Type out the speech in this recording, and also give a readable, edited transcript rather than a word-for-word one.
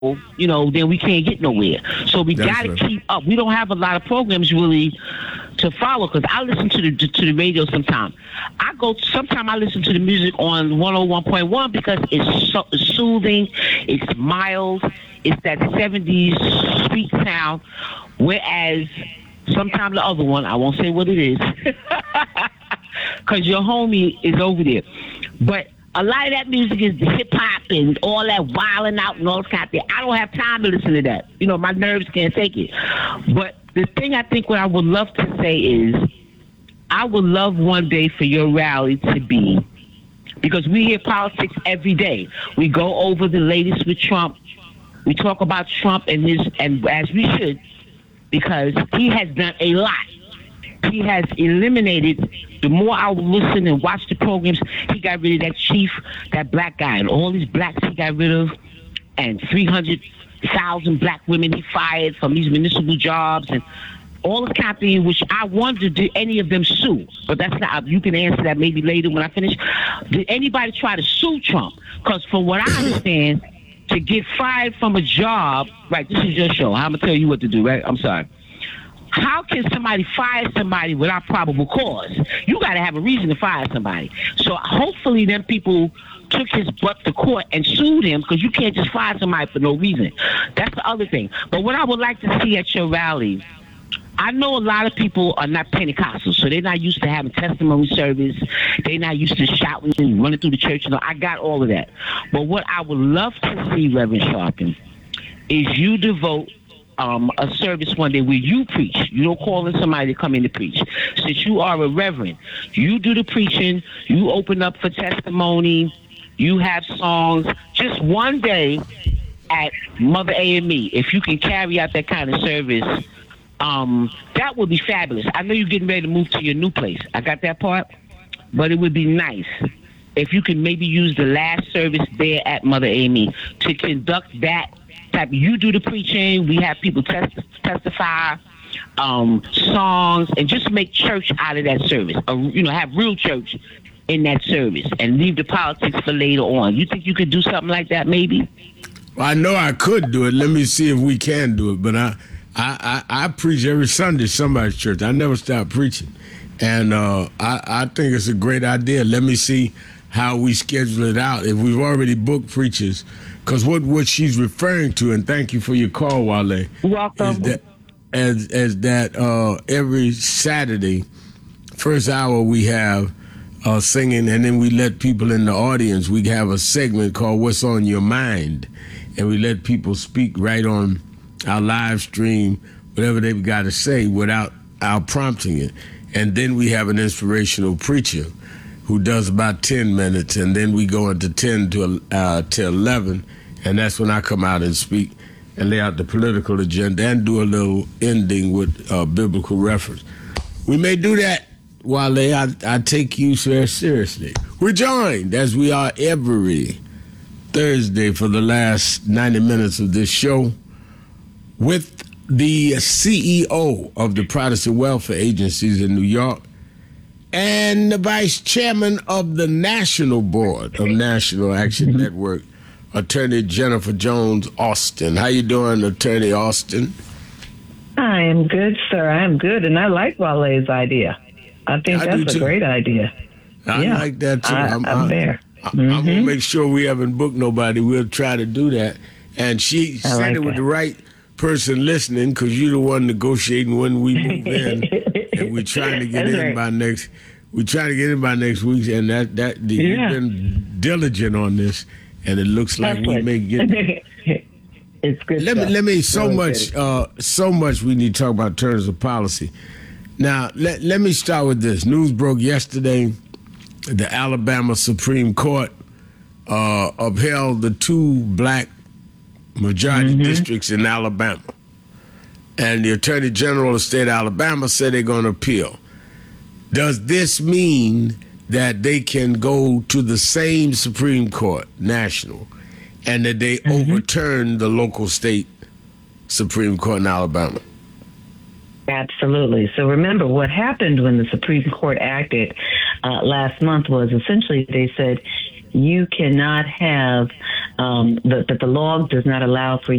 then we can't get nowhere. So we That's got to right. keep up. We don't have a lot of programs really to follow because I listen to the radio sometimes. Sometimes I listen to the music on 101.1 because it's soothing, it's mild, it's that 70s sweet sound. Whereas sometimes the other one, I won't say what it is, because your homie is over there. But a lot of that music is the hip hop and all that wilding out and all that kind of thing. I don't have time to listen to that. My nerves can't take it. But the thing I think what I would love to say is I would love one day for your rally to be, because we hear politics every day. We go over the latest with Trump. We talk about Trump and as we should, because he has done a lot. He has eliminated, the more I would listen and watch the programs, he got rid of that chief, that black guy, and all these blacks he got rid of, and 300,000 black women he fired from these municipal jobs, and all this kind of thing, which I wonder, did any of them sue? But that's not, you can answer that maybe later when I finish. Did anybody try to sue Trump? Because from what I understand, to get fired from a job, right, this is your show, I'm going to tell you what to do, right? I'm sorry. How can somebody fire somebody without probable cause? You got to have a reason to fire somebody. So hopefully them people took his butt to court and sued him, because you can't just fire somebody for no reason. That's the other thing. But what I would like to see at your rally, I know a lot of people are not Pentecostals, so they're not used to having testimony service. They're not used to shouting and running through the church. I got all of that. But what I would love to see, Reverend Sharpton, is you devote a service one day where you preach. You don't call in somebody to come in to preach. Since you are a reverend, you do the preaching, you open up for testimony, you have songs. Just one day at Mother AME, if you can carry out that kind of service, that would be fabulous. I know you're getting ready to move to your new place. I got that part. But it would be nice if you can maybe use the last service there at Mother AME to conduct that type. You do the preaching, we have people testify, songs, and just make church out of that service. Have real church in that service and leave the politics for later on. You think you could do something like that maybe? Well, I know I could do it. Let me see if we can do it. But I preach every Sunday at somebody's church. I never stop preaching. And I think it's a great idea. Let me see how we schedule it out. If we've already booked preachers, because what she's referring to, and thank you for your call, Wale, welcome, is that every Saturday, first hour we have singing, and then we let people in the audience. We have a segment called What's on Your Mind, and we let people speak right on our live stream, whatever they've got to say without our prompting it. And then we have an inspirational preacher who does about 10 minutes, and then we go into 10 to 11, and that's when I come out and speak and lay out the political agenda and do a little ending with biblical reference. We may do that, Wale. I take you very seriously. We're joined, as we are every Thursday for the last 90 minutes of this show, with the CEO of the Protestant Welfare Agencies in New York, and the vice chairman of the National Board of National Action Network, Attorney Jennifer Jones Austin. How you doing, Attorney Austin? I am good, sir. I am good, and I like Wale's idea. I think that's a great idea. I like that, too. I'm there. I'm going to make sure we haven't booked nobody. We'll try to do that. And she said it with the right person listening, because you're the one negotiating when we move in, and we're trying to get in by next. We're trying to get in by next week, and you've been diligent on this, and it looks like we may get. It's good. Let me so much we need to talk about terms of policy. Now let me start with this. News broke yesterday. The Alabama Supreme Court upheld the 2 black majority districts in Alabama. And the Attorney General of the state of Alabama said they're going to appeal. Does this mean that they can go to the same Supreme Court, national, and that they overturn the local state Supreme Court in Alabama? Absolutely. So remember, what happened when the Supreme Court acted last month was essentially they said you cannot have that the law does not allow for